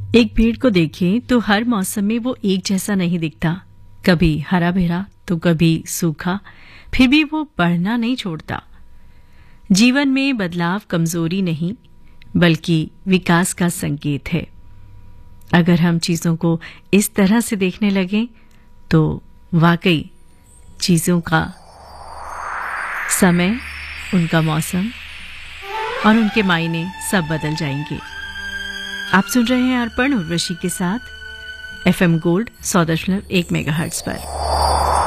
एक पेड़ को देखें तो हर मौसम में वो एक जैसा नहीं दिखता। कभी हरा भरा तो कभी सूखा, फिर भी वो बढ़ना नहीं छोड़ता। जीवन में बदलाव कमजोरी नहीं बल्कि विकास का संकेत है। अगर हम चीजों को इस तरह से देखने लगें तो वाकई चीजों का समय, उनका मौसम और उनके मायने सब बदल जाएंगे। आप सुन रहे हैं अर्पण उर्वशी के साथ एफएम गोल्ड 100.1 मेगाहर्ट्ज पर।